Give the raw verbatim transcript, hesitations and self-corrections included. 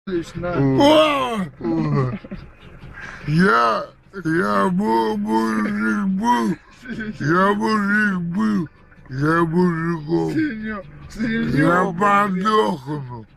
Лично. О! Я, я был мужик был, я мужик был, я мужиком, Синё, я синё, подохну.